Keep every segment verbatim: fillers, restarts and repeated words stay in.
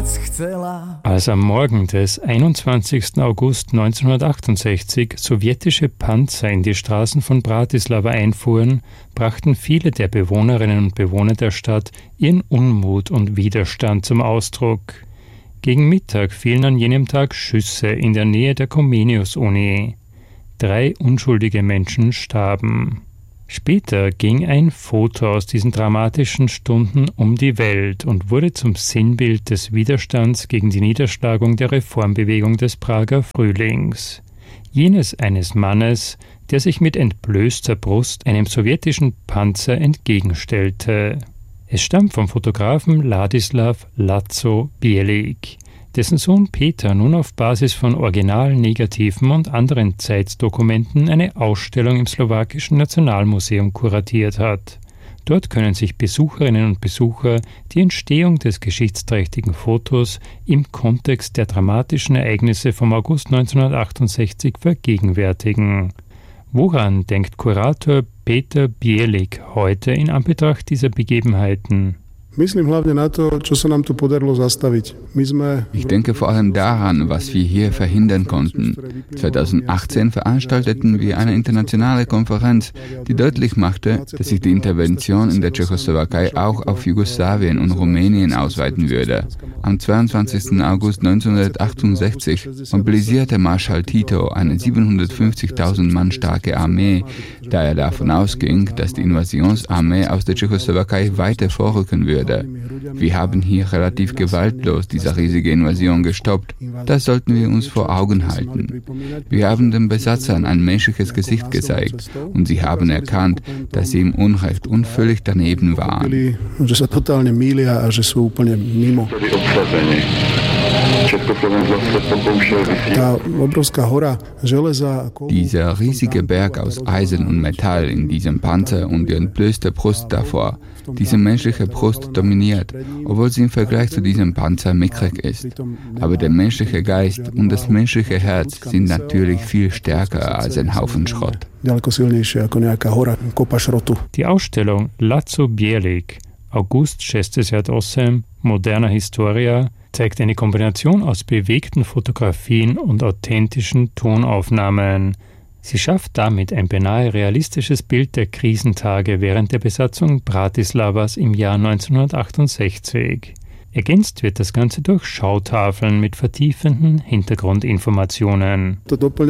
Als am Morgen des einundzwanzigsten August neunzehnhundertachtundsechzig sowjetische Panzer in die Straßen von Bratislava einfuhren, brachten viele der Bewohnerinnen und Bewohner der Stadt ihren Unmut und Widerstand zum Ausdruck. Gegen Mittag fielen an jenem Tag Schüsse in der Nähe der Comenius-Uni. Drei unschuldige Menschen starben. Später ging ein Foto aus diesen dramatischen Stunden um die Welt und wurde zum Sinnbild des Widerstands gegen die Niederschlagung der Reformbewegung des Prager Frühlings. Jenes eines Mannes, der sich mit entblößter Brust einem sowjetischen Panzer entgegenstellte. Es stammt vom Fotografen Ladislav Lazo Bielik, dessen Sohn Peter nun auf Basis von Originalnegativen und anderen Zeitdokumenten eine Ausstellung im Slowakischen Nationalmuseum kuratiert hat. Dort können sich Besucherinnen und Besucher die Entstehung des geschichtsträchtigen Fotos im Kontext der dramatischen Ereignisse vom August neunzehnhundertachtundsechzig vergegenwärtigen. Woran denkt Kurator Peter Bielik heute in Anbetracht dieser Begebenheiten? Ich denke vor allem daran, was wir hier verhindern konnten. zweitausendachtzehn veranstalteten wir eine internationale Konferenz, die deutlich machte, dass sich die Intervention in der Tschechoslowakei auch auf Jugoslawien und Rumänien ausweiten würde. Am zweiundzwanzigsten August neunzehnhundertachtundsechzig mobilisierte Marschall Tito eine siebenhundertfünfzigtausend Mann starke Armee, da er davon ausging, dass die Invasionsarmee aus der Tschechoslowakei weiter vorrücken würde. Wir haben hier relativ gewaltlos diese riesige Invasion gestoppt. Das sollten wir uns vor Augen halten. Wir haben den Besatzern ein menschliches Gesicht gezeigt und sie haben erkannt, dass sie im Unrecht und völlig daneben waren. Dieser riesige Berg aus Eisen und Metall in diesem Panzer und die entblößte Brust davor, diese menschliche Brust dominiert, obwohl sie im Vergleich zu diesem Panzer mickrig ist. Aber der menschliche Geist und das menschliche Herz sind natürlich viel stärker als ein Haufen Schrott. Die Ausstellung Lazo Bielik, August šestdesiat osem, Moderna Historia, zeigt eine Kombination aus bewegten Fotografien und authentischen Tonaufnahmen. Sie schafft damit ein beinahe realistisches Bild der Krisentage während der Besatzung Bratislavas im Jahr neunzehnhundertachtundsechzig. Ergänzt wird das Ganze durch Schautafeln mit vertiefenden Hintergrundinformationen. Dort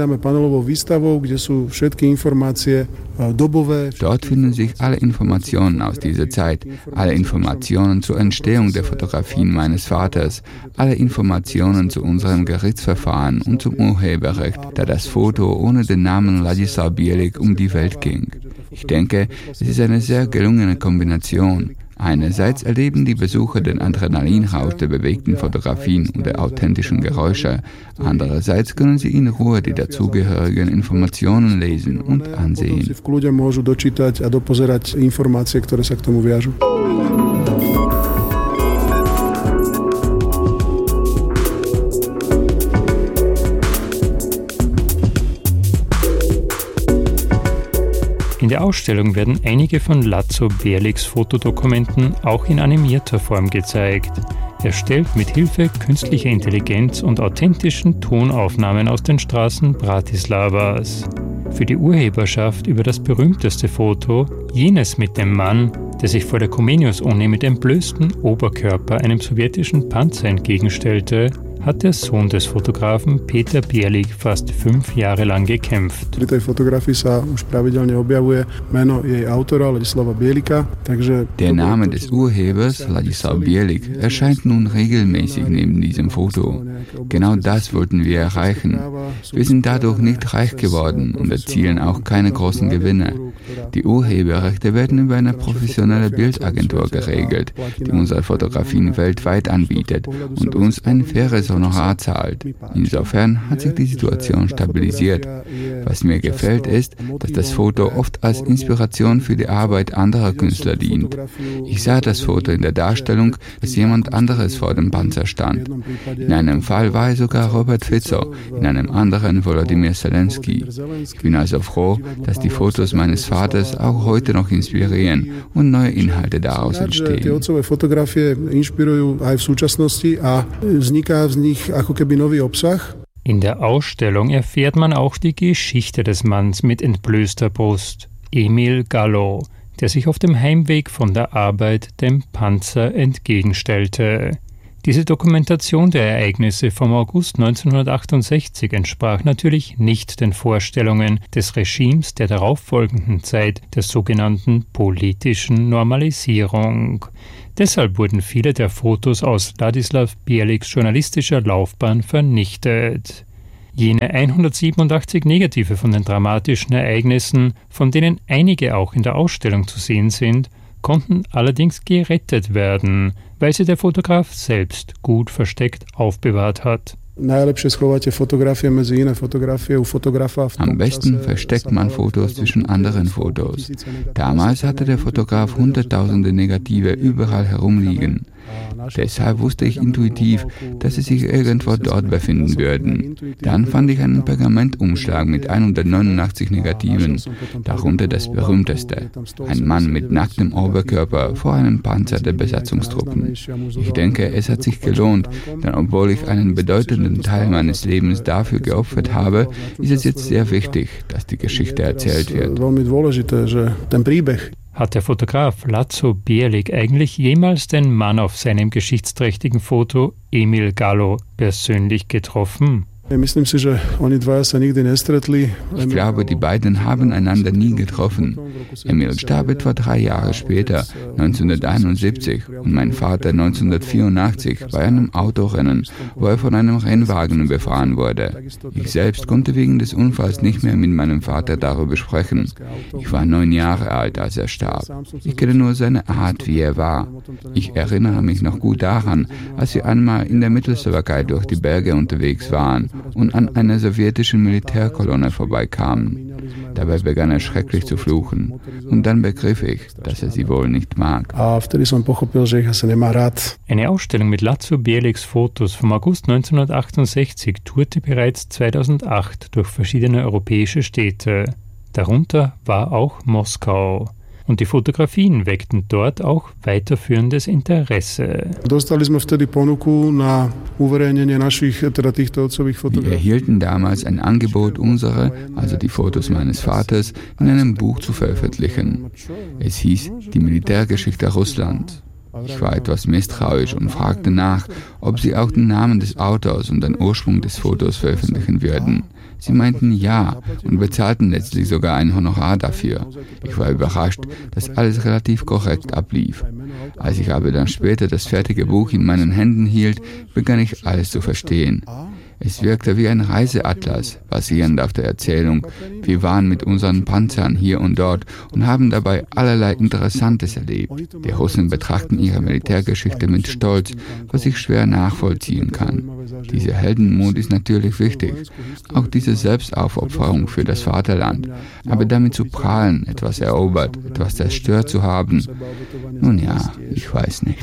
finden sich alle Informationen aus dieser Zeit, alle Informationen zur Entstehung der Fotografien meines Vaters, alle Informationen zu unserem Gerichtsverfahren und zum Urheberrecht, da das Foto ohne den Namen Ladislav Bielik um die Welt ging. Ich denke, es ist eine sehr gelungene Kombination. Einerseits erleben die Besucher den Adrenalinrausch der bewegten Fotografien und der authentischen Geräusche. Andererseits können sie in Ruhe die dazugehörigen Informationen lesen und ansehen. In der Ausstellung werden einige von Lazo Bieliks Fotodokumenten auch in animierter Form gezeigt, erstellt mit Hilfe künstlicher Intelligenz und authentischen Tonaufnahmen aus den Straßen Bratislavas. Für die Urheberschaft über das berühmteste Foto, jenes mit dem Mann, der sich vor der Comenius-Uni mit entblößtem Oberkörper einem sowjetischen Panzer entgegenstellte, hat der Sohn des Fotografen Peter Bielik fast fünf Jahre lang gekämpft. Der Name des Urhebers, Ladislav Bielik, erscheint nun regelmäßig neben diesem Foto. Genau das wollten wir erreichen. Wir sind dadurch nicht reich geworden und erzielen auch keine großen Gewinne. Die Urheberrechte werden über eine professionelle Bildagentur geregelt, die unsere Fotografien weltweit anbietet und uns ein faires das Honorar zahlt. Insofern hat sich die Situation stabilisiert. Was mir gefällt ist, dass das Foto oft als Inspiration für die Arbeit anderer Künstler dient. Ich sah das Foto in der Darstellung, dass jemand anderes vor dem Panzer stand. In einem Fall war es sogar Robert Fico, in einem anderen Volodymyr Zelensky. Ich bin also froh, dass die Fotos meines Vaters auch heute noch inspirieren und neue Inhalte daraus entstehen. In der Ausstellung erfährt man auch die Geschichte des Manns mit entblößter Brust, Emil Gallo, der sich auf dem Heimweg von der Arbeit dem Panzer entgegenstellte. Diese Dokumentation der Ereignisse vom August neunzehnhundertachtundsechzig entsprach natürlich nicht den Vorstellungen des Regimes der darauffolgenden Zeit der sogenannten politischen Normalisierung. Deshalb wurden viele der Fotos aus Ladislaw Bieliks journalistischer Laufbahn vernichtet. Jene hundertsiebenundachtzig Negative von den dramatischen Ereignissen, von denen einige auch in der Ausstellung zu sehen sind, konnten allerdings gerettet werden, weil sie der Fotograf selbst gut versteckt aufbewahrt hat. Am besten versteckt man Fotos zwischen anderen Fotos. Damals hatte der Fotograf hunderttausende Negative überall herumliegen. Deshalb wusste ich intuitiv, dass sie sich irgendwo dort befinden würden. Dann fand ich einen Pergamentumschlag mit hundertneunundachtzig Negativen, darunter das berühmteste, ein Mann mit nacktem Oberkörper vor einem Panzer der Besatzungstruppen. Ich denke, es hat sich gelohnt, denn obwohl ich einen bedeutenden Teil meines Lebens dafür geopfert habe, ist es jetzt sehr wichtig, dass die Geschichte erzählt wird. Hat der Fotograf László Bielik eigentlich jemals den Mann auf seinem geschichtsträchtigen Foto, Emil Gallo, persönlich getroffen? Ich glaube, die beiden haben einander nie getroffen. Emil starb etwa drei Jahre später, neunzehnhunderteinundsiebzig, und mein Vater neunzehnhundertvierundachtzig bei einem Autorennen, wo er von einem Rennwagen überfahren wurde. Ich selbst konnte wegen des Unfalls nicht mehr mit meinem Vater darüber sprechen. Ich war neun Jahre alt, als er starb. Ich kenne nur seine Art, wie er war. Ich erinnere mich noch gut daran, als wir einmal in der Mittelslowakei durch die Berge unterwegs waren und an einer sowjetischen Militärkolonne vorbeikamen. Dabei begann er schrecklich zu fluchen. Und dann begriff ich, dass er sie wohl nicht mag. Eine Ausstellung mit László Bieliks Fotos vom August neunzehnhundertachtundsechzig tourte bereits zweitausendacht durch verschiedene europäische Städte. Darunter war auch Moskau. Und die Fotografien weckten dort auch weiterführendes Interesse. Wir erhielten damals ein Angebot, unsere, also die Fotos meines Vaters, in einem Buch zu veröffentlichen. Es hieß Die Militärgeschichte Russlands. Ich war etwas misstrauisch und fragte nach, ob sie auch den Namen des Autors und den Ursprung des Fotos veröffentlichen würden. Sie meinten ja und bezahlten letztlich sogar ein Honorar dafür. Ich war überrascht, dass alles relativ korrekt ablief. Als ich aber dann später das fertige Buch in meinen Händen hielt, begann ich alles zu verstehen. Es wirkte wie ein Reiseatlas, basierend auf der Erzählung. Wir waren mit unseren Panzern hier und dort und haben dabei allerlei Interessantes erlebt. Die Russen betrachten ihre Militärgeschichte mit Stolz, was ich schwer nachvollziehen kann. Dieser Heldenmut ist natürlich wichtig, auch diese Selbstaufopferung für das Vaterland. Aber damit zu prahlen, etwas erobert, etwas zerstört zu haben, nun ja, ich weiß nicht.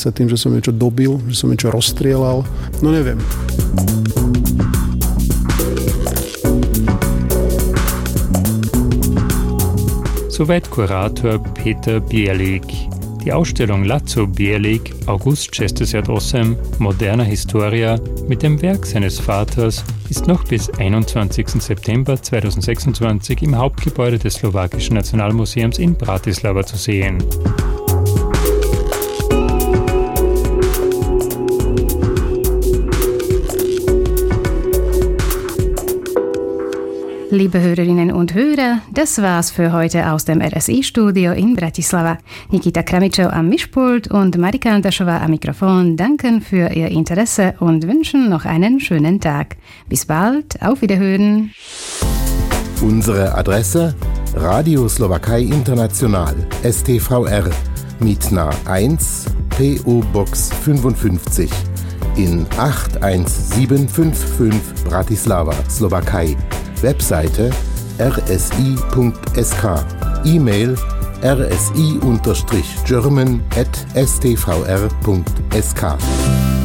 Soweit Kurator Peter Bielik. Die Ausstellung László Bielik, August sześćdziesiąt Moderna Historia mit dem Werk seines Vaters ist noch bis einundzwanzigsten September zweitausendsechsundzwanzig im Hauptgebäude des Slowakischen Nationalmuseums in Bratislava zu sehen. Liebe Hörerinnen und Hörer, das war's für heute aus dem R S I-Studio in Bratislava. Nikita Kramičov am Mischpult und Marika Antašová am Mikrofon danken für Ihr Interesse und wünschen noch einen schönen Tag. Bis bald, auf Wiederhören. Unsere Adresse: Radio Slowakei International, S T V R, Mitna eins, P O Box fünfundfünfzig, in acht eins sieben fünf fünf Bratislava, Slowakei. Webseite r s i punkt s k. E-Mail r s i German at s t v r punkt s k.